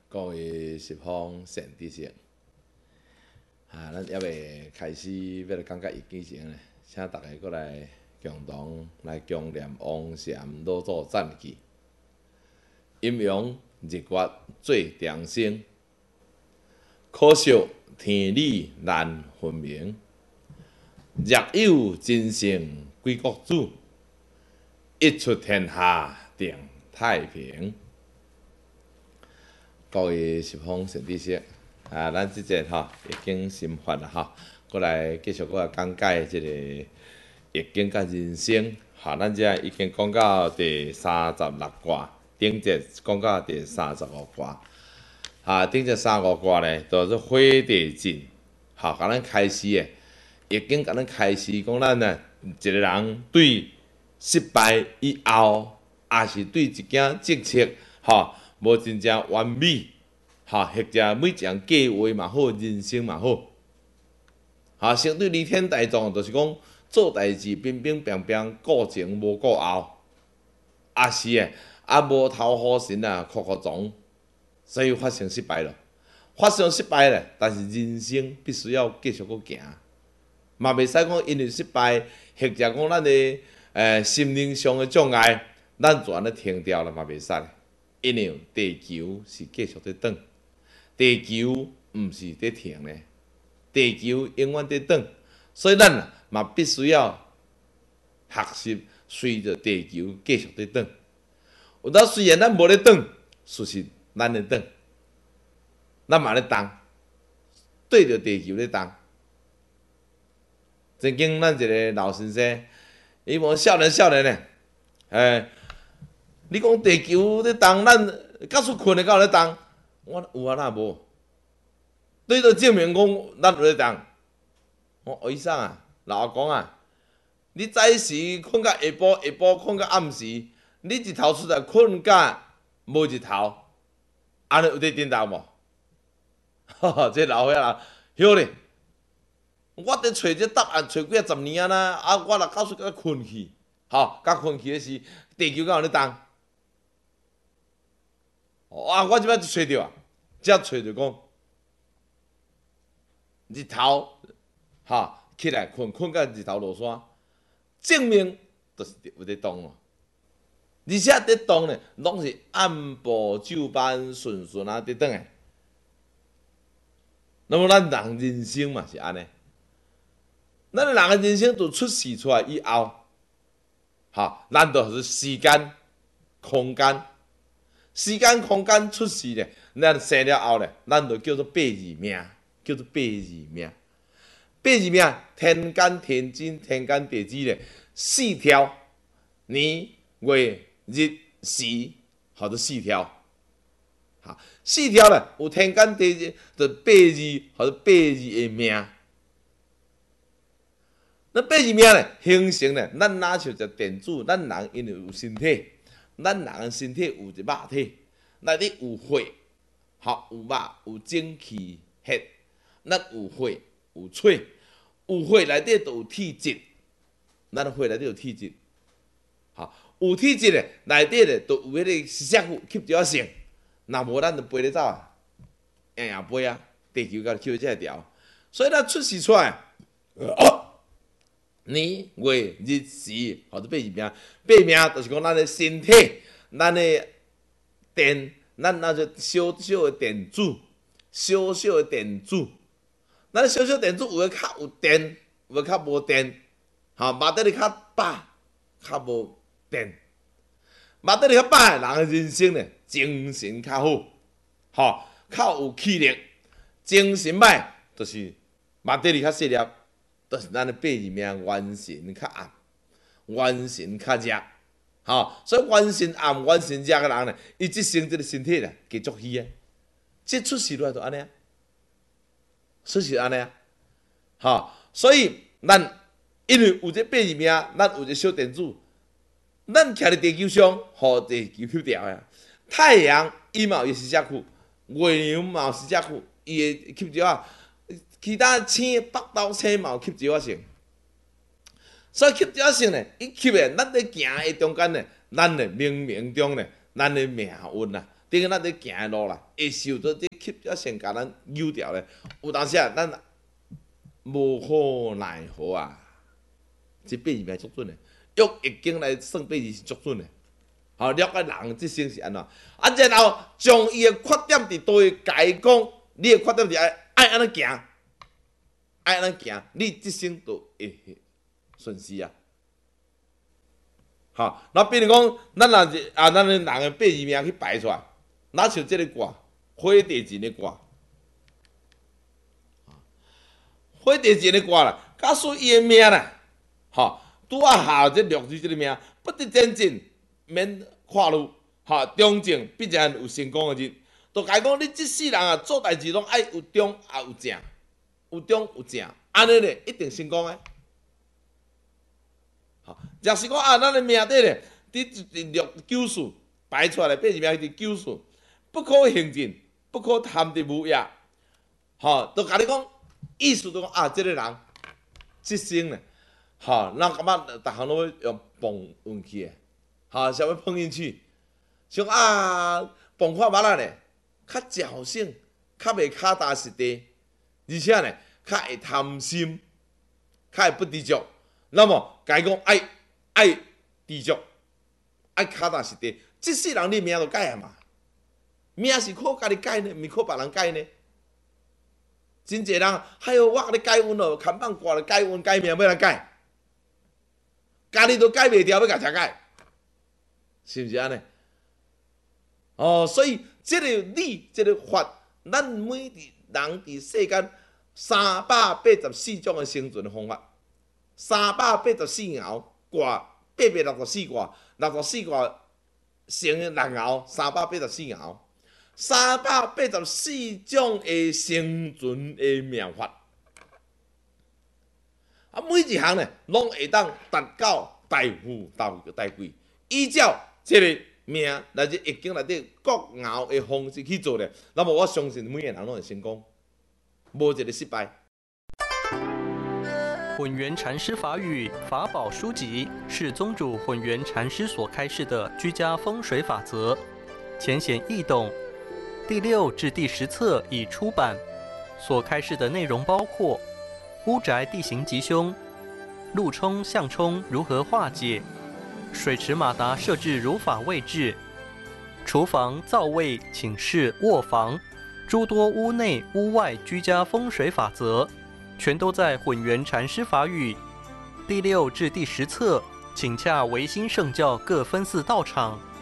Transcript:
各位十方善知识，咱还未开始要来讲解易经前呢，请大家过来共同来共念王禅老祖赞句：阴阳日月做长生，可惜天理难分明。若有真圣归国主，一出天下定太平。各位十方善知识，咱即节已经心法啦过来继续来讲解即个易经甲人生。咱遮已经讲到第36卦，顶节讲到第35卦。顶节35卦呢，就是火地震。甲咱开始诶，易经甲咱开始讲咱呢，一个人对失败以后，也是对一件政策，无真正完美，或者每一项计划嘛好，人生嘛好，相对离天大众，就是讲做代志平平平平，顾前无顾后，也是诶，无头好神哭撞，所以发生失败了。发生失败咧，但是人生必须要继续搁行，嘛袂使讲因为失败，或者讲咱的心灵上的障碍，咱就安尼停掉了嘛袂使。因为地球是继续在转，地球毋是在停咧，地球永远在转，所以咱嘛必须要学习随着地球继续在转。有当虽然咱无咧转，事实咱咧转，咱嘛咧动，对着地球咧动。曾经咱一个老先生，伊问少年咧，你讲地球咧动，咱假使困咧敢有咧动？我有啊，哪无？对着证明讲咱有咧动。我医生啊，老阿公啊，你早时困到下晡，下晡困到暗时，你日头出来困到无日头，安尼有伫颠倒无？这老伙仔晓咧，我伫找这答案，找几啊十年啊，我若假使甲困去，甲困去的是地球敢有咧动？我即摆就找着啊，才找着讲日头起来困到日头落山，证明就是有咧动咯。而且伫动咧，拢是按部就班、顺顺伫转诶。那么咱人生嘛是安尼，咱人诶人生就出世出来以后，咱就是时间、空间。时间、空间出世咧，咱生了后咧，咱就叫做八字命，叫做八字命。八字命，天干、天金、天干地支咧，4条年月日时，叫做4条。4条咧，有天干地支，就八字，叫做八字的命。那八字命咧，形成咧，咱若像只电子，咱人因为有身体。咱人的身体有一肉体，内底有血，有肉，有精气血。咱有血，有水，有血内底就有体质。咱血内底有体质，有体质咧，内底咧就有迄个湿湿物吸着性。若无咱就飞咧走啊，硬飞啊，地球甲吸这条。所以咱出世出来，年月日时，或者八字命。八命就是讲咱的身体，咱的电，咱那就小小的电子，小小的电子。咱小小电子有诶较有电，有诶较无电。肉体里较饱，较无电。肉体里较饱诶人诶人生咧，精神较好，较有气力。精神歹，就是肉体里较细粒。就是咱的八字命元神较暗，元神较弱，所以元神暗、元神弱的人咧，伊即生即个身体咧，继续虚啊，即出世落来就安尼啊，出世安尼啊，所以咱因为有这八字命，咱有这小电子，咱徛伫地球上，互地球吸掉呀。太阳伊嘛有时遮去，月亮嘛有时遮去，伊会吸着啊。其他星北斗星嘛有吸着性，所以吸着性咧，伊吸诶，咱咧行诶中间咧，咱咧冥冥中咧，咱咧命运啊，伫顶咱伫行的路啦，会受到这吸才先甲咱扭掉咧。有当时啊，咱无可奈何啊。这八字命足准的，用易经来算八字是足准的。好，了解人这生是安怎？啊，然后将伊的缺点伫倒位甲伊讲，你的缺点是爱安尼行，爱安尼行，你这生就会顺势啊。好，那比如讲，咱若是咱的人的八字命去排出来，哪像这个卦，火地震的卦，火地震的卦啦，假使伊的命啦。吼，拄啊下这六字这个命，不得前进，免跨路。吼，中正必然有成功的日。就甲伊讲，你即世人啊，做代志拢爱有中也有正，有中有正，安尼咧一定成功诶。吼，若是讲咱的命底咧，伫六九四排出来八字命伫九四，不可行进，不可贪得无业。吼，就甲你讲，意思就讲即个人即生咧。吼，咱感觉逐项拢要用碰运气诶，吼，啥物碰运气？像碰看马仔咧，较侥幸，较袂脚踏实地，而且咧，较会贪心，较会不知足。那么，甲伊讲爱知足，爱脚踏实地，即世人你命就改啊嘛，命是靠家己改呢，毋是靠别人改呢。真侪人，哎哟，我甲你改运咯，看板挂咧改运改命要来改。家己都改袂掉，要甲谁改？是毋是安尼？哦，所以这个理，这个法，咱每人伫世间384种的生存方法，384爻卦，864卦，64卦成6爻，384爻，384种的生存的妙法。啊，每一项呢，拢会当达到大富大贵，依照这个命来这易经内底各爻的方式去做咧，那么我相信每个人拢会成功，无一个失败。 混元禅师法语法宝书籍是宗主混元禅师所开示的居家风水法则，浅显易懂。第6至第10册已出版，所开示的内容包括屋宅地形吉凶、路冲向冲如何化解、水池马达设置如法位置、厨房、灶位、寝室、卧房诸多屋内屋外居家风水法则，全都在混元禅师法语第6至第10册，请洽维新圣教各分寺道场。